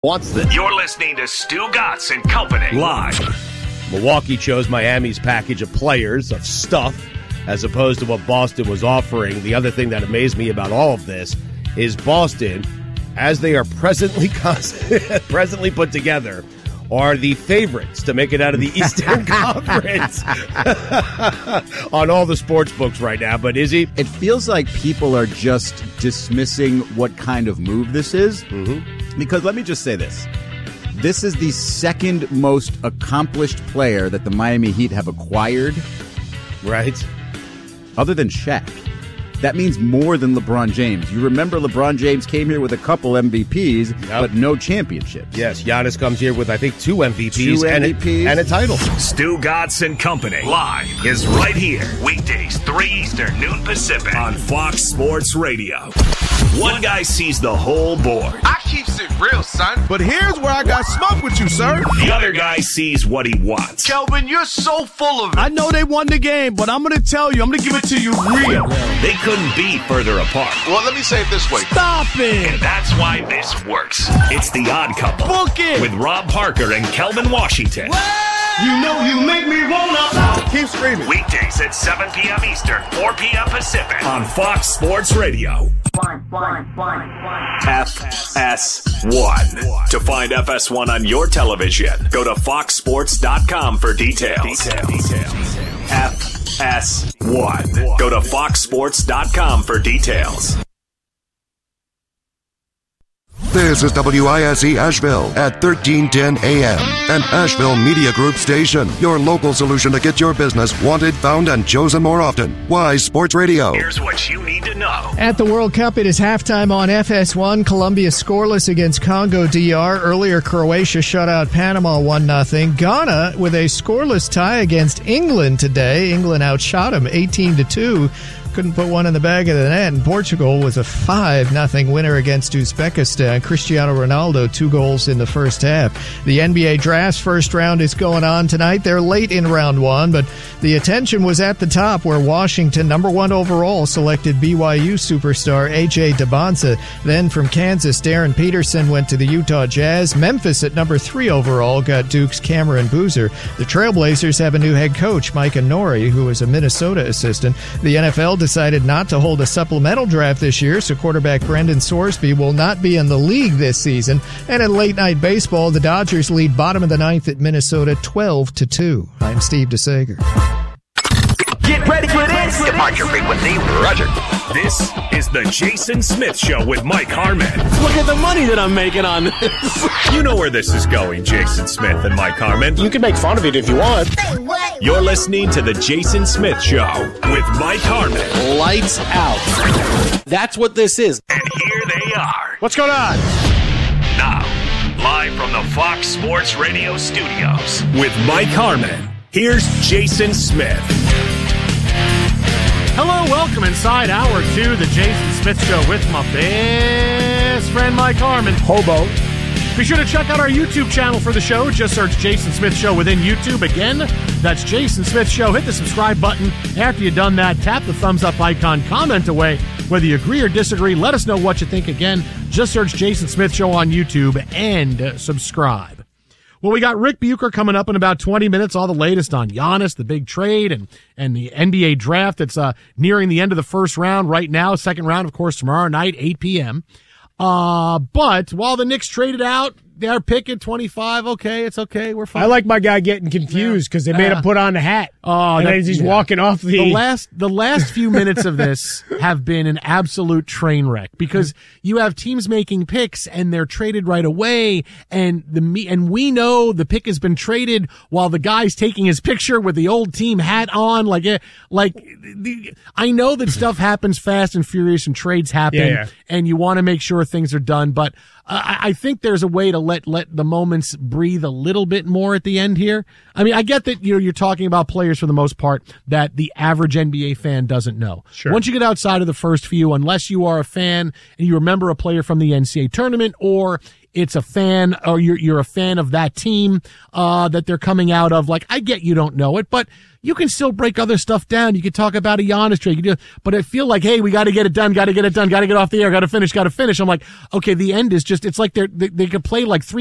Wants this. You're listening to Stu Gatz and Company live. Milwaukee chose Miami's package of players, of stuff, as opposed to what Boston was offering. The other thing that amazed me about all of this is Boston, as they are presently put together, are the favorites to make it out of the Eastern Conference on all the sports books right now. But Izzy? It feels like people are just dismissing what kind of move this is. Mm-hmm. Because let me just say this. This is the second most accomplished player that the Miami Heat have acquired. Right. Other than Shaq. That means more than LeBron James. You remember LeBron James came here with a couple MVPs, but no championships. Yes, Giannis comes here with, I think, two MVPs, and a title. Stu Gatz and Company live is right here. Weekdays, 3 Eastern, noon Pacific on Fox Sports Radio. One guy sees the whole board. I keeps it real, son. But here's where I got smoke with you, sir. The other guy sees what he wants. Kelvin, you're so full of it. I know they won the game, but I'm going to tell you, I'm going to give it to you real. They couldn't be further apart. Well, let me say it this way. Stop it. And that's why this works. It's The Odd Couple. Book it. With Rob Parker and Kelvin Washington. You know you make me wanna. Keep screaming. Weekdays at 7 p.m. Eastern, 4 p.m. Pacific on Fox Sports Radio. FS1. To find FS1 on your television, go to foxsports.com for details. FS1. Go to foxsports.com for details. This is WISE Asheville at 1310 AM, an Asheville Media Group station. Your local solution to get your business wanted, found, and chosen more often. Wise Sports Radio. Here's what you need to know. At the World Cup, it is halftime on FS1. Colombia scoreless against Congo DR. Earlier, Croatia shut out Panama 1-0. Ghana with a scoreless tie against England today. England outshot them 18-2. Couldn't put one in the back of the net. And Portugal was a 5-0 winner against Uzbekistan. Cristiano Ronaldo, 2 goals in the first half. The NBA Draft's first round is going on tonight. They're late in round 1, but the attention was at the top where Washington, number 1 overall, selected BYU superstar A.J. Debonsa. Then from Kansas, Darren Peterson went to the Utah Jazz. Memphis at number 3 overall got Duke's Cameron Boozer. The Trailblazers have a new head coach, Micah Nori, who is a Minnesota assistant. The NFL decided not to hold a supplemental draft this year, so quarterback Brendan Sorsby will not be in the league this season. And in late-night baseball, the Dodgers lead bottom of the 9th at Minnesota 12-2. I'm Steve DeSager. Get ready for this. Departure frequency, Roger. This is the Jason Smith Show with Mike Harmon. Look at the money that I'm making on this. You know where this is going, Jason Smith and Mike Harmon. You can make fun of it if you want. You're listening to the Jason Smith Show with Mike Harmon. Lights out. That's what this is. And here they are. What's going on? Now, live from the Fox Sports Radio studios with Mike Harmon, here's Jason Smith. Hello, welcome inside Hour 2, the Jason Smith Show with my best friend Mike Harmon. Hobo. Be sure to check out our YouTube channel for the show. Just search Jason Smith Show within YouTube. Again, that's Jason Smith Show. Hit the subscribe button. After you've done that, tap the thumbs up icon. Comment away. Whether you agree or disagree, let us know what you think. Again, just search Jason Smith Show on YouTube and subscribe. Well, we got Rick Bucher coming up in about 20 minutes. All the latest on Giannis, the big trade, and the NBA draft that's nearing the end of the first round right now. Second round, of course, tomorrow night, 8 p.m. But while the Knicks traded out their pick at 25, okay, it's okay, we're fine. I like my guy getting confused because they made him put on the hat. Oh, and then he's walking off the last few minutes of this have been an absolute train wreck because you have teams making picks and they're traded right away, and we know the pick has been traded while the guy's taking his picture with the old team hat on. I know that stuff happens fast and furious and trades happen, and you want to make sure things are done, but I think there's a way to let the moments breathe a little bit more at the end here. I mean, I get that you're talking about players for the most part that the average NBA fan doesn't know. Sure. Once you get outside of the first few, unless you are a fan and you remember a player from the NCAA tournament, or it's a fan, or you're a fan of that team that they're coming out of. Like, I get you don't know it, but you can still break other stuff down. You could talk about a Giannis trade. But I feel like, hey, we got to get it done, got to get off the air, got to finish. I'm like, okay, the end is just, it's like they could play like 3